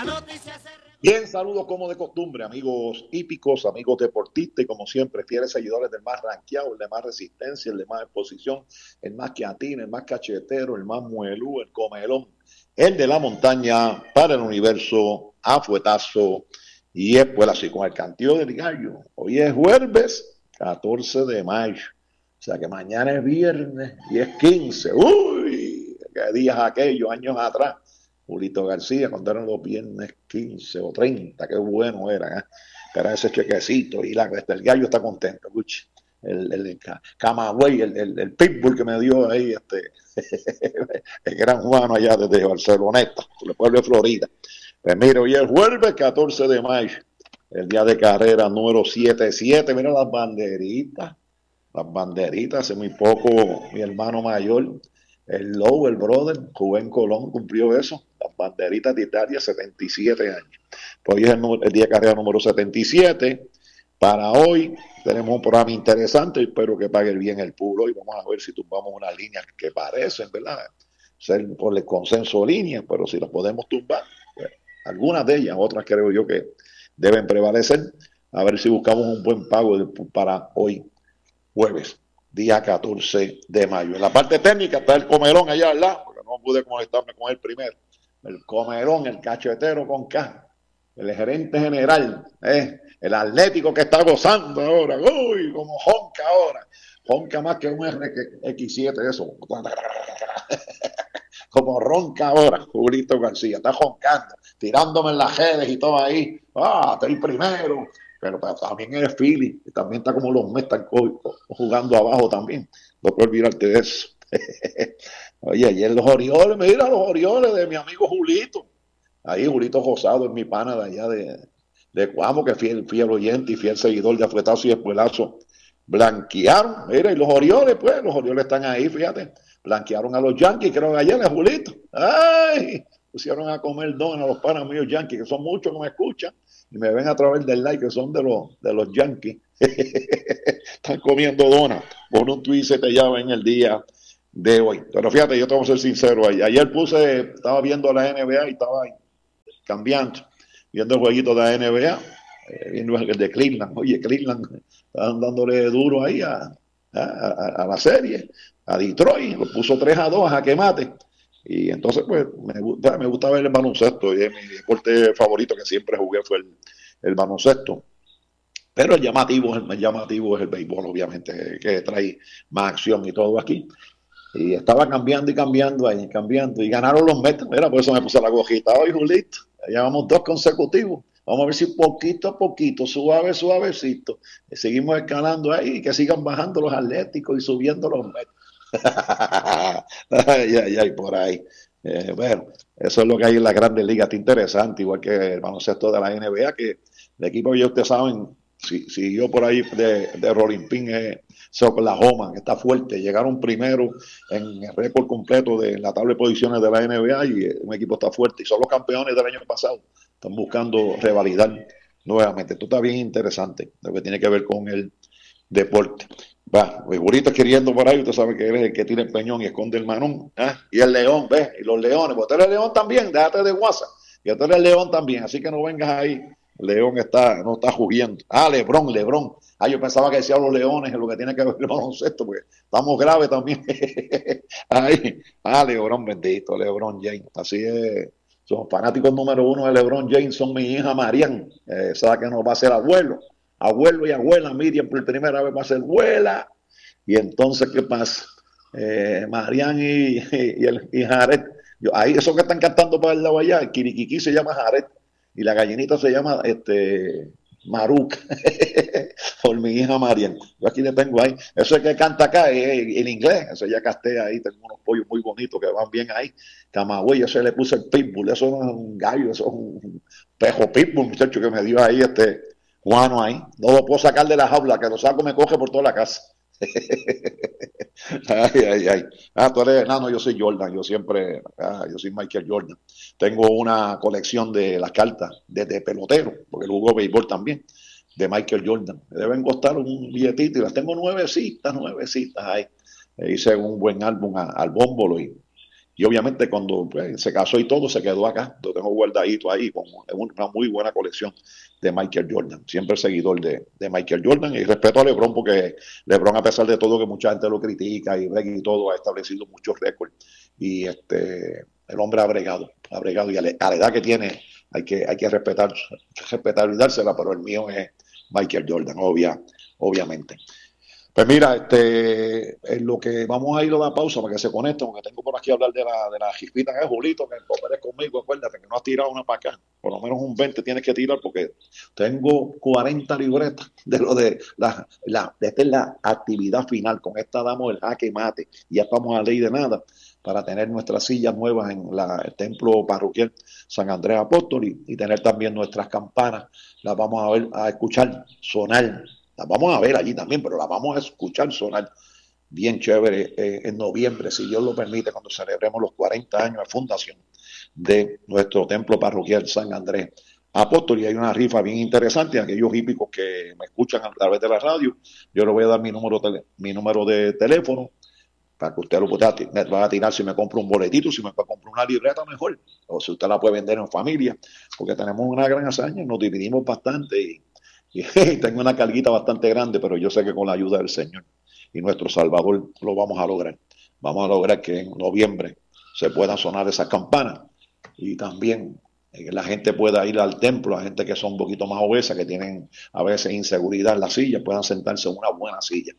Bien, saludos como de costumbre, amigos hípicos, amigos deportistas y como siempre, fieles seguidores del más ranqueado, el de más resistencia, el de más exposición, el más queatino, el más cachetero, el más muelú, el comelón, el de la montaña para el universo, a fuetazo y es pues así con el cantillo del gallo. Hoy es jueves 14 de mayo, o sea que mañana es viernes y es 15. ¡Uy! ¿Qué días aquellos, años atrás? Julito García, cuando eran los viernes 15 o 30, qué bueno era, ¿eh? Era ese chequecito y el gallo está contento, escuche. El Camagüey, el pitbull que me dio ahí, el gran Juan allá desde Barceloneta, el pueblo de Florida. Pues mira, hoy es jueves 14 de mayo, el día de carrera número 77, mira las banderitas, hace muy poco mi hermano mayor, el Low, el brother, Rubén Colón, cumplió eso, las banderitas de Italia, 77 años. Pues hoy es el día de carrera número 77. Para hoy tenemos un programa interesante, espero que pague bien el pool hoy. Vamos a ver si tumbamos unas líneas que parecen, ¿verdad? Ser por el consenso líneas, pero si las podemos tumbar, pues, algunas de ellas, otras creo yo que deben prevalecer. A ver si buscamos un buen pago para hoy, jueves, día 14 de mayo. En la parte técnica está el comelón allá al lado, porque no pude conectarme con él primero. El comelón, el cachetero con K, el gerente general, el atlético que está gozando ahora, uy, como jonca ahora, jonca más que un RX7, eso, como ronca ahora, Julito García, está joncando, tirándome en las redes y todo ahí, estoy primero, pero también es Philly, y también está como los Mets están jugando abajo también, no puedo olvidarte de eso. Oye, ayer los Orioles, mira los Orioles de mi amigo Julito, ahí Julito Rosado es mi pana de allá de Cuamo, que fiel oyente y fiel seguidor de Afletazo y Espuelazo, blanquearon, mira, y los Orioles, pues, los Orioles están ahí, fíjate, blanquearon a los Yankees, creo que ayer, Julito, ay, pusieron a comer don a los panas míos Yankees, que son muchos que me escuchan, y me ven a través del like, que son de los Yankees, están comiendo donas, por un tweet se te llama en el día de hoy, pero fíjate, yo tengo que ser sincero, ayer estaba viendo la NBA y estaba cambiando, viendo el jueguito de la NBA, viendo el de Cleveland. Oye, Cleveland estaban dándole duro ahí a la serie, a Detroit, lo puso 3-2 a jaque mate. Y entonces, pues, me gusta ver el baloncesto. Y mi deporte favorito que siempre jugué fue el baloncesto. Pero el llamativo es el béisbol, obviamente, que trae más acción y todo aquí. Y estaba cambiando y cambiando ahí, cambiando. Y ganaron los Mets. Mira, por eso me puse la gojita hoy, Julito. Llevamos 2 consecutivos. Vamos a ver si poquito a poquito, suavecito, seguimos escalando ahí y que sigan bajando los Atléticos y subiendo los Mets. ay, por ahí. Bueno, eso es lo que hay en la Grandes Ligas. Está interesante, igual que el baloncesto de la NBA, que el equipo, ya ustedes saben, siguió por ahí de Rolling Pin, Oklahoma, que está fuerte. Llegaron primero en el récord completo de la tabla de posiciones de la NBA y un equipo está fuerte. Y son los campeones del año pasado. Están buscando revalidar nuevamente. Esto está bien interesante, lo que tiene que ver con el deporte. Va, el burrito queriendo por ahí, usted sabe que eres el que tira el peñón y esconde el manón, ¿eh? Y el león, ¿ves? Y los leones, pues tú eres el león también, déjate de WhatsApp, y tú eres el león también, así que no vengas ahí, León no está jugiendo. Lebrón. Yo pensaba que decía los leones, en lo que tiene que ver el baloncesto, porque estamos graves también. Lebrón, bendito, Lebrón James, así es. Son fanáticos número 1 de LeBron James, son mi hija Marian, esa que nos va a ser abuelo y abuela. Miriam por primera vez va a ser abuela. Y entonces, ¿qué pasa? Marian y Jared, ahí esos que están cantando para el lado allá, el Kirikiqui se llama Jared y la gallinita se llama Maruk, por mi hija Marian. Yo aquí le tengo ahí. Eso es que canta acá en inglés. Eso ya castea ahí. Tengo unos pollos muy bonitos que van bien ahí. Camagüey, eso le puse el pitbull. Eso no es un gallo, eso es un pejo pitbull, muchacho, que me dio ahí Juano ahí. No lo puedo sacar de la jaula, que lo saco me coge por toda la casa. ay. Tú eres enano, yo soy Jordan. Yo soy Michael Jordan. Tengo una colección de las cartas de pelotero, porque él jugó béisbol también, de Michael Jordan. Deben costar un billetito y las tengo nuevecitas ahí. Hice un buen álbum al bómbolo y Y obviamente cuando pues, se casó y todo, se quedó acá. Lo tengo guardadito ahí con una muy buena colección de Michael Jordan. Siempre seguidor de Michael Jordan. Y respeto a LeBron porque LeBron, a pesar de todo que mucha gente lo critica y todo, ha establecido muchos récords. Y el hombre ha bregado. Y a la edad que tiene hay que respetar y dársela, pero el mío es Michael Jordan, obviamente. Pues mira, en lo que vamos a ir a la pausa para que se conecten, porque tengo por aquí a hablar de la jispita que es Julito, que cooperes conmigo, acuérdate que no has tirado una para acá, por lo menos un 20 tienes que tirar, porque tengo 40 libretas de lo de esta es la actividad final, con esta damos el jaque mate, y ya estamos a ley de nada, para tener nuestras sillas nuevas en el templo parroquial San Andrés Apóstol y tener también nuestras campanas, las vamos a escuchar sonar. Las vamos a ver allí también, pero las vamos a escuchar sonar bien chévere en noviembre, si Dios lo permite, cuando celebremos los 40 años de fundación de nuestro templo parroquial San Andrés Apóstol. Y hay una rifa bien interesante. Aquellos hípicos que me escuchan a través de la radio, yo les voy a dar mi número de teléfono para que usted lo pueda va a tirar. Si me compra un boletito, si me compra una libreta, mejor. O si usted la puede vender en familia, porque tenemos una gran hazaña, nos dividimos bastante y tengo una carguita bastante grande, pero yo sé que con la ayuda del Señor y nuestro Salvador lo vamos a lograr. Vamos a lograr que en noviembre se puedan sonar esas campanas y también la gente pueda ir al templo, la gente que son un poquito más obesas, que tienen a veces inseguridad en la silla, puedan sentarse en una buena silla,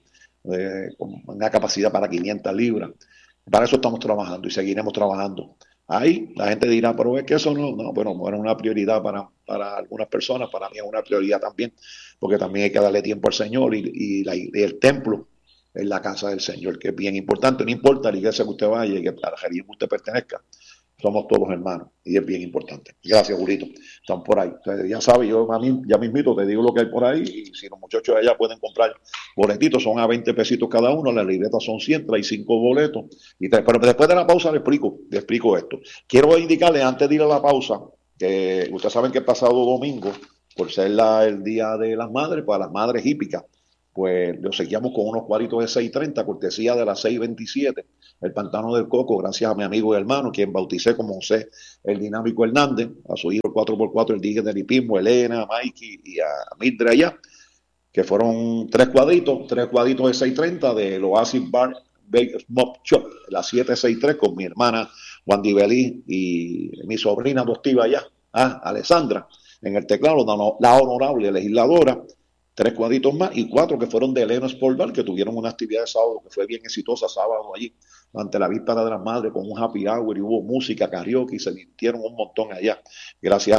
con una capacidad para 500 libras. Para eso estamos trabajando y seguiremos trabajando. Ahí la gente dirá, pero es que eso bueno, es una prioridad para algunas personas, para mí es una prioridad también, porque también hay que darle tiempo al Señor y el templo es la casa del Señor, que es bien importante. No importa la iglesia que usted vaya y que la religión que usted pertenezca, somos todos hermanos y es bien importante. Gracias, Julito. Están por ahí. Entonces, ya sabes, yo ya mismito te digo lo que hay por ahí y si los muchachos allá pueden comprar boletitos, son a 20 pesitos cada uno, las libretas son 100, trae 5 boletos. Pero después de la pausa le explico esto. Quiero indicarle antes de ir a la pausa que ustedes saben que el pasado domingo, por ser el Día de las Madres, para las madres hípicas, pues lo seguíamos con unos cuadritos de 6:30, cortesía de las 6:27, el Pantano del Coco, gracias a mi amigo y hermano, quien bauticé como José el Dinámico Hernández, a su hijo el 4x4, el Digue del Hipismo, Elena, Mikey y a Mildred allá, que fueron tres cuadritos de 6:30 del Oasis Bar Smoke Shop, la 763, con mi hermana Wandy Belí y mi sobrina adoptiva allá, Alessandra, en el teclado, la honorable legisladora. 3 cuadritos más y 4 que fueron de Elena Sport Bar, que tuvieron una actividad de sábado que fue bien exitosa, sábado allí, ante la víspera de las madres, con un happy hour y hubo música, karaoke y se divirtieron un montón allá. Gracias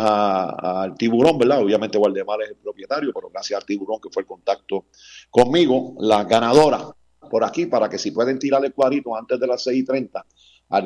al Tiburón, ¿verdad? Obviamente Waldemar es el propietario, pero gracias al Tiburón que fue el contacto conmigo. La ganadora por aquí, para que si pueden tirar el cuadrito antes de las 6:30, al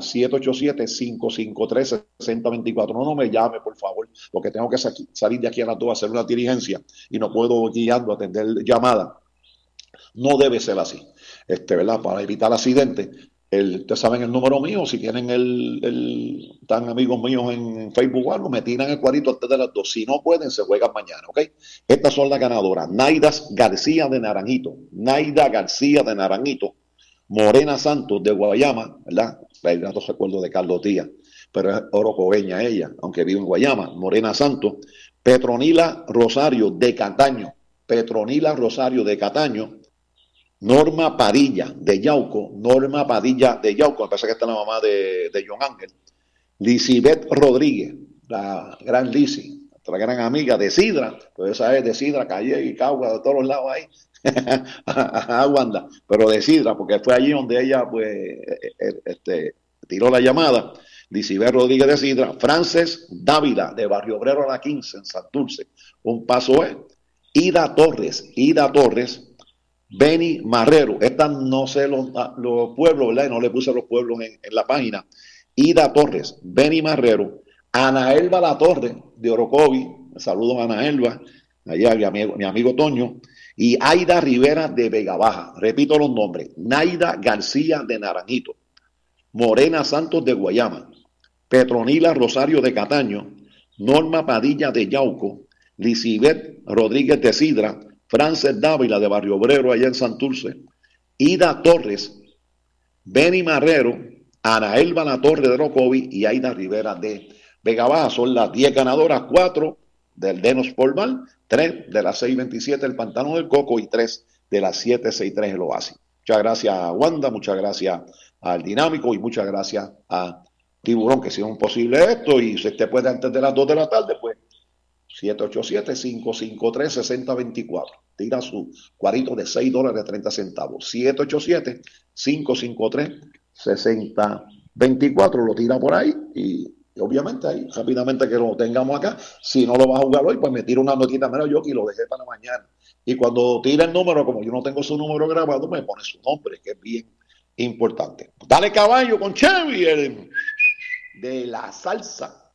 787-553-6024. No me llame, por favor, porque tengo que salir de aquí a las 2 a hacer una diligencia y no puedo guiando a atender llamadas. No debe ser así, ¿verdad? Para evitar accidentes. Ustedes saben el número mío, si tienen tan amigos míos en Facebook o algo, me tiran el cuadrito antes de las 2. Si no pueden, se juegan mañana, ¿ok? Estas son las ganadoras. Naida García de Naranjito, Morena Santos de Guayama, ¿verdad? El grato recuerdo de Carlos Díaz, pero es orocobeña ella, aunque vive en Guayama. Morena Santos. Petronila Rosario de Cataño, Norma Padilla de Yauco, me parece que está la mamá de John Ángel. Lisibeth Rodríguez, la gran Lisi, otra gran amiga de Sidra, pues esa es de Sidra, Calle y Cagua, de todos los lados ahí. Aguanta, pero de Sidra, porque fue allí donde ella pues tiró la llamada. Lisibeth Rodríguez de Sidra, Frances Dávila de Barrio Obrero a la 15 en Santurce, un paso es. Ida Torres, Beni Marrero, estas no sé los pueblos, ¿verdad? Y no le puse los pueblos en la página. Ida Torres, Beni Marrero, Ana Elba La Torre de Orocovi, saludos a Ana Elba, allá mi amigo Toño, y Aida Rivera de Vega Baja. Repito los nombres: Naida García de Naranjito, Morena Santos de Guayama, Petronila Rosario de Cataño, Norma Padilla de Yauco, Lisibeth Rodríguez de Sidra, Frances Dávila de Barrio Obrero allá en Santurce, Ida Torres, Beni Marrero, Ana Elba La Torre de Rocovi y Aida Rivera de Vega Baja. Son las 10 ganadoras, 4 del Denos Formal, 3 de la 627 el Pantano del Coco y 3 de la 763 el Oasis. Muchas gracias a Wanda, muchas gracias al Dinámico y muchas gracias a Tiburón, que si es posible esto y si usted puede antes de las 2 de la tarde, pues 787-553-6024. Tira su cuarito de $6.30. 787-553-6024. Lo tira por ahí y obviamente ahí, rápidamente que lo tengamos acá. Si no lo va a jugar hoy, pues me tira una notita. Mira, yo aquí lo dejé para mañana. Y cuando tira el número, como yo no tengo su número grabado, me pone su nombre, que es bien importante. Dale caballo con Chevy, el de la salsa.